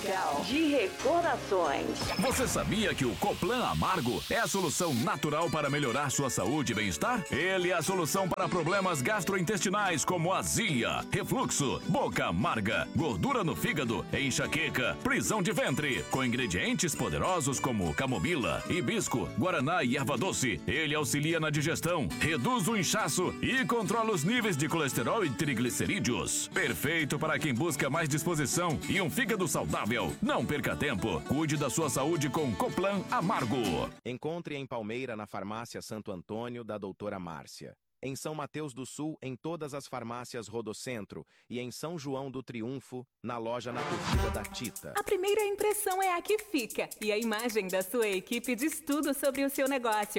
comercial de recordações. Você sabia que o Coplan Amargo é a solução natural para melhorar sua saúde e bem-estar? Ele é a solução para problemas gastrointestinais como azia, refluxo, boca amarga, gordura no fígado, enxaqueca, prisão de ventre. Com ingredientes poderosos como camomila, hibisco, guaraná e erva doce, ele auxilia na digestão, reduz o inchaço e controla os níveis de colesterol e triglicerídeos. Perfeito para quem busca mais disposição e um fígado saudável. Não perca tempo. Cuide da sua saúde com Coplan Amargo. Encontre em Palmeira, na farmácia Santo Antônio, da doutora Márcia. Em São Mateus do Sul, em todas as farmácias Rodocentro. E em São João do Triunfo, na loja Na Curtida da Tita. A primeira impressão é a que fica. E a imagem da sua equipe diz tudo sobre o seu negócio.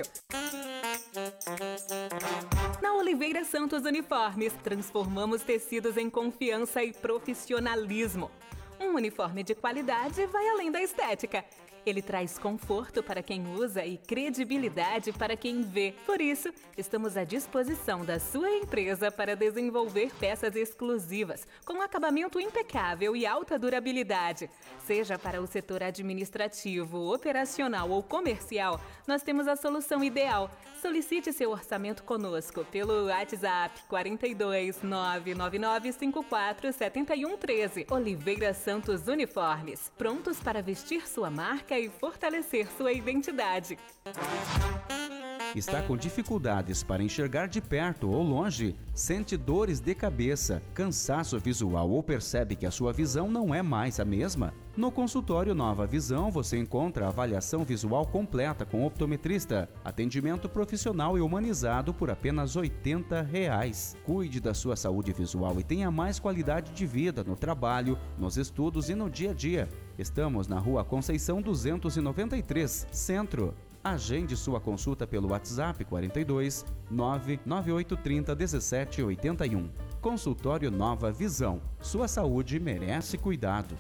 Na Oliveira Santos Uniformes, transformamos tecidos em confiança e profissionalismo. Um uniforme de qualidade vai além da estética. Ele traz conforto para quem usa e credibilidade para quem vê. Por isso, estamos à disposição da sua empresa para desenvolver peças exclusivas, com acabamento impecável e alta durabilidade. Seja para o setor administrativo, operacional ou comercial, nós temos a solução ideal. Solicite seu orçamento conosco pelo WhatsApp 42 999 54 71 13. Oliveira Santos Uniformes, prontos para vestir sua marca e fortalecer sua identidade. Está com dificuldades para enxergar de perto ou longe? Sente dores de cabeça, cansaço visual ou percebe que a sua visão não é mais a mesma? No consultório Nova Visão você encontra avaliação visual completa com optometrista, atendimento profissional e humanizado por apenas R$ 80. Cuide da sua saúde visual e tenha mais qualidade de vida no trabalho, nos estudos e no dia a dia. Estamos na Rua Conceição 293, Centro. Agende sua consulta pelo WhatsApp 42 99830 1781. Consultório Nova Visão. Sua saúde merece cuidado.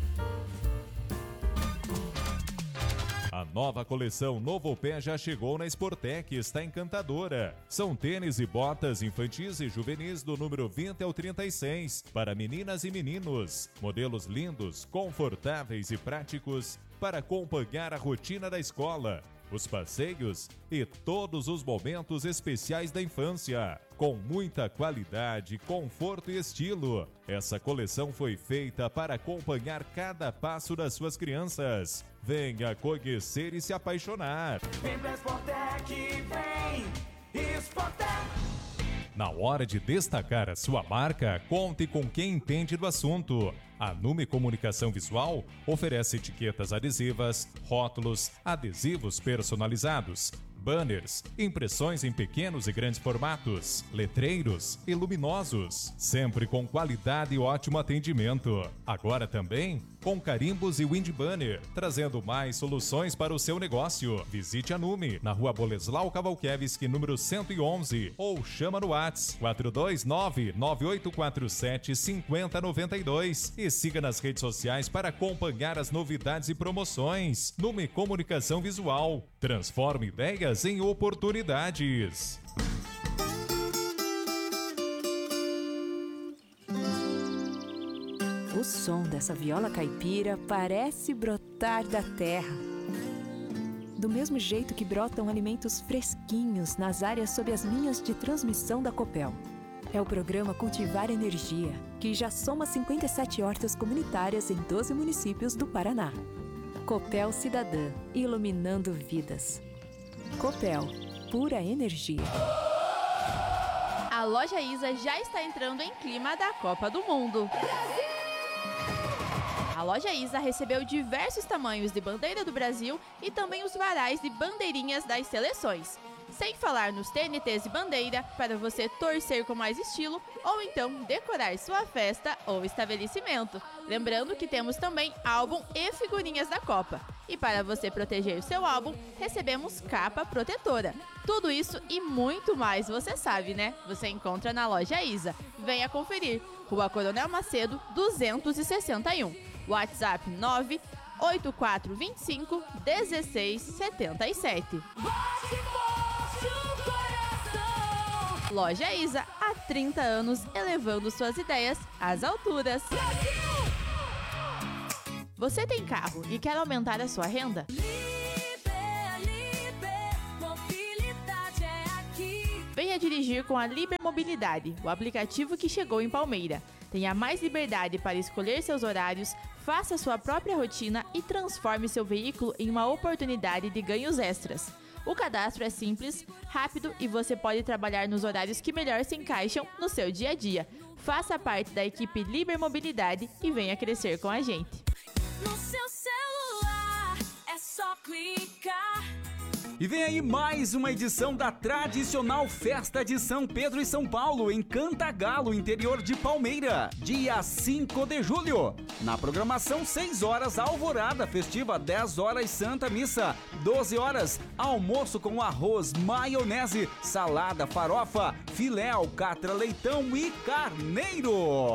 A nova coleção Novo Pé já chegou na Sportec e está encantadora. São tênis e botas infantis e juvenis do número 20 ao 36 para meninas e meninos. Modelos lindos, confortáveis e práticos para acompanhar a rotina da escola, os passeios e todos os momentos especiais da infância. Com muita qualidade, conforto e estilo. Essa coleção foi feita para acompanhar cada passo das suas crianças. Venha conhecer e se apaixonar. Vem pra Sportec, vem Sportec. Na hora de destacar a sua marca, conte com quem entende do assunto. A Nume Comunicação Visual oferece etiquetas adesivas, rótulos, adesivos personalizados, banners, impressões em pequenos e grandes formatos, letreiros e luminosos, sempre com qualidade e ótimo atendimento. Agora também com carimbos e wind banner, trazendo mais soluções para o seu negócio. Visite a Nume, na Rua Boleslau Kawalkiewicz, número 111, ou chama no WhatsApp 429-9847-5092 e siga nas redes sociais para acompanhar as novidades e promoções. Nume Comunicação Visual. Transforme ideias em oportunidades. O som dessa viola caipira parece brotar da terra. Do mesmo jeito que brotam alimentos fresquinhos nas áreas sob as linhas de transmissão da Copel. É o programa Cultivar Energia, que já soma 57 hortas comunitárias em 12 municípios do Paraná. Copel Cidadã, iluminando vidas. Copel, pura energia. A loja Isa já está entrando em clima da Copa do Mundo. A loja Isa recebeu diversos tamanhos de bandeira do Brasil e também os varais de bandeirinhas das seleções. Sem falar nos TNTs e bandeira para você torcer com mais estilo ou então decorar sua festa ou estabelecimento. Lembrando que temos também álbum e figurinhas da Copa. E para você proteger seu álbum, recebemos capa protetora. Tudo isso e muito mais você sabe, né? Você encontra na loja Isa. Venha conferir. Rua Coronel Macedo, 261. WhatsApp 98425-1677. Loja Isa, há 30 anos elevando suas ideias às alturas. Você tem carro e quer aumentar a sua renda? Venha dirigir com a Liber Mobilidade, o aplicativo que chegou em Palmeira. Tenha mais liberdade para escolher seus horários, faça sua própria rotina e transforme seu veículo em uma oportunidade de ganhos extras. O cadastro é simples, rápido e você pode trabalhar nos horários que melhor se encaixam no seu dia a dia. Faça parte da equipe Liber Mobilidade e venha crescer com a gente. No seu celular é só clicar. E vem aí mais uma edição da tradicional Festa de São Pedro e São Paulo em Cantagalo, interior de Palmeira, dia 5 de julho. Na programação, 6 horas, alvorada festiva, 10 horas, Santa Missa, 12 horas, almoço com arroz, maionese, salada, farofa, filé, alcatra, leitão e carneiro.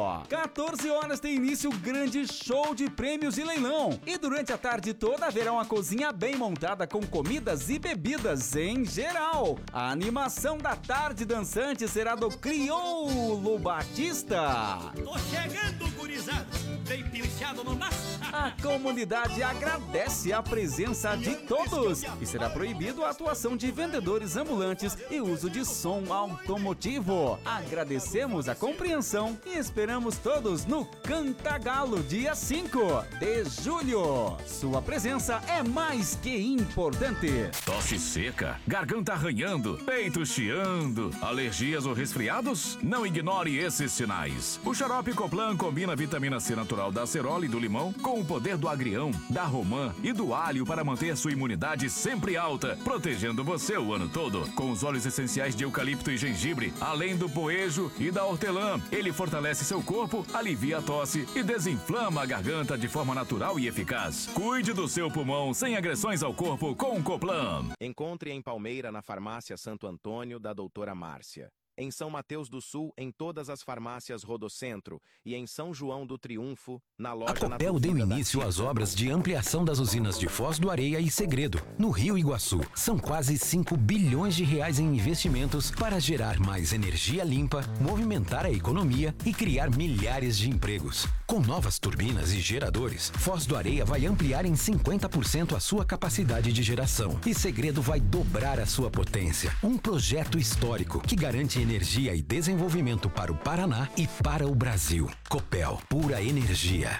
14 horas tem início o grande show de prêmios e leilão. E durante a tarde toda haverá uma cozinha bem montada com comidas e bebidas em geral. A animação da tarde dançante será do Crioulo Batista. Tô chegando, gurizada, bem pilchado no maço. A comunidade agradece a presença de todos e será proibido a atuação de vendedores ambulantes e uso de som automotivo. Agradecemos a compreensão e esperamos todos no Cantagalo, dia 5 de julho. Sua presença é mais que importante. Tosse seca, garganta arranhando, peito chiando, alergias ou resfriados? Não ignore esses sinais. O xarope Coplan combina a vitamina C natural da acerola e do limão com o poder do agrião, da romã e do alho para manter sua imunidade sempre alta, protegendo você o ano todo. Com os óleos essenciais de eucalipto e gengibre, além do poejo e da hortelã, ele fortalece seu corpo, alivia a tosse e desinflama a garganta de forma natural e eficaz. Cuide do seu pulmão sem agressões ao corpo com o Coplan. Encontre em Palmeira na farmácia Santo Antônio da doutora Márcia. Em São Mateus do Sul, em todas as farmácias Rodocentro e em São João do Triunfo, na loja... A Copel deu início às obras de ampliação das usinas de Foz do Areia e Segredo, no Rio Iguaçu. São quase 5 bilhões de reais em investimentos para gerar mais energia limpa, movimentar a economia e criar milhares de empregos. Com novas turbinas e geradores, Foz do Areia vai ampliar em 50% a sua capacidade de geração e Segredo vai dobrar a sua potência. Um projeto histórico que garante energia e desenvolvimento para o Paraná e para o Brasil. Copel, pura energia.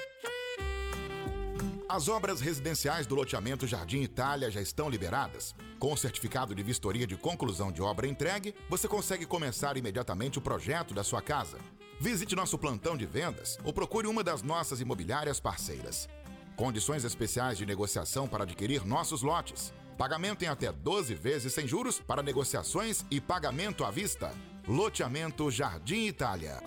As obras residenciais do loteamento Jardim Itália já estão liberadas. Com o certificado de vistoria de conclusão de obra entregue, você consegue começar imediatamente o projeto da sua casa. Visite nosso plantão de vendas ou procure uma das nossas imobiliárias parceiras. Condições especiais de negociação para adquirir nossos lotes. Pagamento em até 12 vezes sem juros para negociações e pagamento à vista. Loteamento Jardim Itália.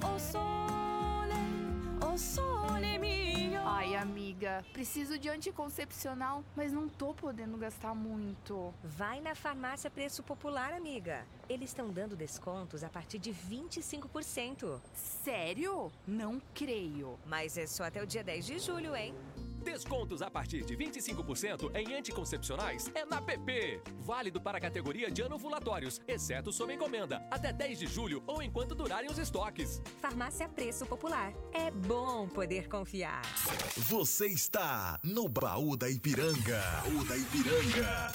Ai, amiga, preciso de anticoncepcional, mas não tô podendo gastar muito. Vai na Farmácia Preço Popular, amiga. Eles estão dando descontos a partir de 25%. Sério? Não creio. Mas é só até o dia 10 de julho, hein? Descontos a partir de 25% em anticoncepcionais é na PP. Válido para a categoria de anovulatórios, exceto sob encomenda, até 10 de julho ou enquanto durarem os estoques. Farmácia Preço Popular. É bom poder confiar. Você está no Baú da Ipiranga. Baú da Ipiranga.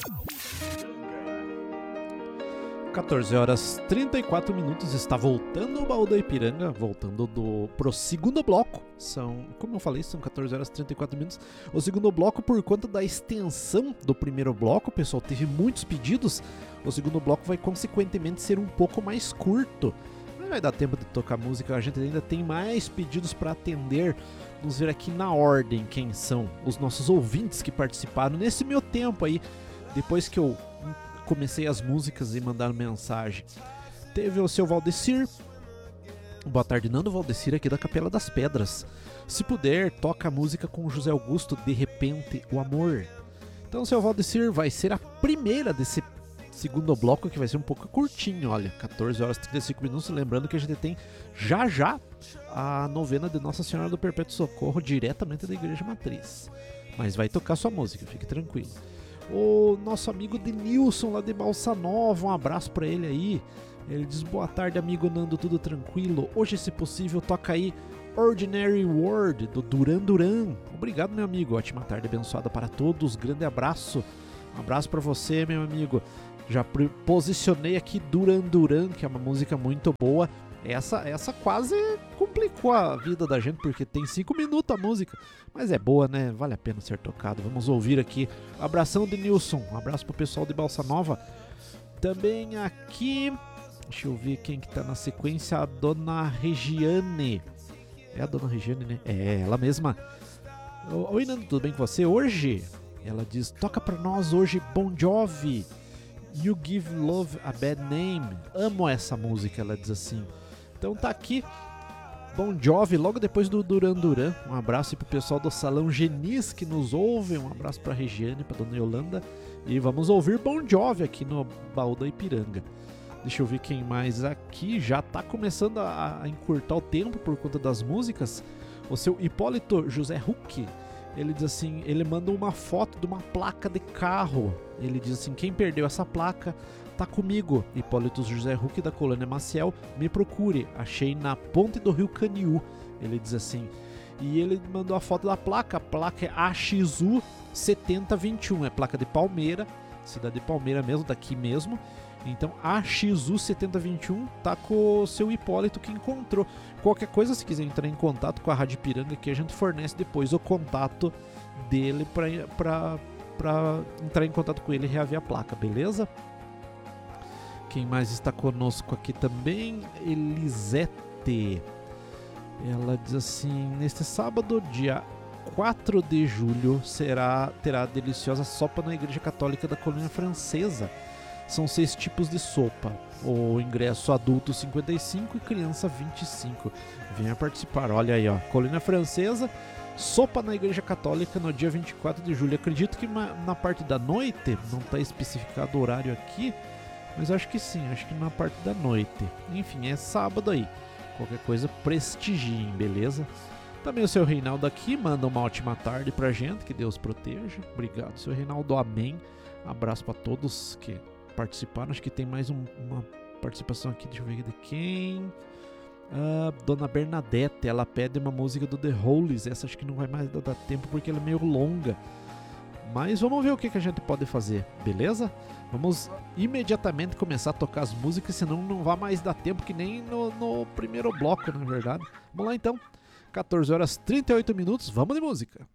14 horas 34 minutos, está voltando o Baú da Ipiranga, voltando pro segundo bloco. Como eu falei, são 14 horas 34 minutos. O segundo bloco, por conta da extensão do primeiro bloco, o pessoal teve muitos pedidos. O segundo bloco vai consequentemente ser um pouco mais curto. Não vai dar tempo de tocar música, a gente ainda tem mais pedidos para atender. Vamos ver aqui na ordem quem são os nossos ouvintes que participaram nesse meu tempo aí, depois que eu comecei as músicas e mandaram mensagem. Teve o seu Valdecir. Boa tarde, Nando. Valdecir aqui da Capela das Pedras. Se puder, toca a música com José Augusto, De Repente, o Amor. Então, seu Valdecir, vai ser a primeira desse segundo bloco, que vai ser um pouco curtinho, olha, 14 horas e 35 minutos. Lembrando que a gente tem já a novena de Nossa Senhora do Perpétuo Socorro, diretamente da Igreja Matriz. Mas vai tocar sua música, fique tranquilo. O nosso amigo Denilson lá de Balsa Nova, um abraço pra ele aí. Ele diz: boa tarde, amigo Nando, tudo tranquilo? Hoje, se possível, toca aí Ordinary World, do Duran Duran. Obrigado, meu amigo. Ótima tarde abençoada para todos. Grande abraço. Um abraço para você, meu amigo. Já posicionei aqui Duran Duran, que é uma música muito boa. Essa quase complicou a vida da gente, porque tem 5 minutos a música. Mas é boa, né? Vale a pena ser tocado. Vamos ouvir aqui. Abração de Nilson. Um abraço pro pessoal de Balsa Nova. Também aqui... Deixa eu ver quem que tá na sequência. A Dona Regiane. É a Dona Regiane, né? É ela mesma. Oi, Nando, tudo bem com você? Hoje, ela diz, toca pra nós hoje Bon Jovi, You Give Love a Bad Name. Amo essa música, ela diz assim. Então tá aqui, Bon Jovi, logo depois do Duran Duran. Um abraço aí pro pessoal do Salão Genis que nos ouve. Um abraço pra Regiane, pra Dona Yolanda. E vamos ouvir Bon Jovi aqui no Baú da Ipiranga. Deixa eu ver quem mais aqui. Já tá começando a encurtar o tempo por conta das músicas. O seu Hipólito José Huck, ele diz assim, ele manda uma foto de uma placa de carro. Ele diz assim, quem perdeu essa placa tá comigo. Hipólito José Huck da Colônia Maciel, me procure. Achei na ponte do Rio Caniú. Ele diz assim. E ele mandou a foto da placa. A placa é AXU 7021. É placa de Palmeira, cidade de Palmeira mesmo, daqui mesmo. Então AXU 7021 tá com o seu Hipólito que encontrou. Qualquer coisa, se quiser entrar em contato com a Rádio Ipiranga, que a gente fornece depois o contato dele pra entrar em contato com ele e reaver a placa, beleza? Quem mais está conosco aqui também? Elisete. Ela diz assim, neste sábado, dia 4 de julho, terá a deliciosa sopa na Igreja Católica da Colônia Francesa. São 6 tipos de sopa. O ingresso adulto 55 e criança 25. Venha participar. Olha aí, ó. Colônia Francesa, sopa na Igreja Católica no dia 24 de julho. Acredito que na parte da noite, não está especificado o horário aqui, mas acho que sim, acho que na parte da noite. Enfim, é sábado aí. Qualquer coisa, prestigiem, beleza? Também o seu Reinaldo aqui manda uma ótima tarde pra gente, que Deus proteja. Obrigado, seu Reinaldo, amém. Abraço para todos que participaram. Acho que tem mais uma participação aqui, deixa eu ver de quem. Dona Bernadette, ela pede uma música do The Hollies. Essa acho que não vai mais dar tempo porque ela é meio longa, mas vamos ver o que a gente pode fazer, beleza? Vamos imediatamente começar a tocar as músicas, senão não vai mais dar tempo, que nem no primeiro bloco, na verdade. Vamos lá então, 14 horas 38 minutos, vamos de música.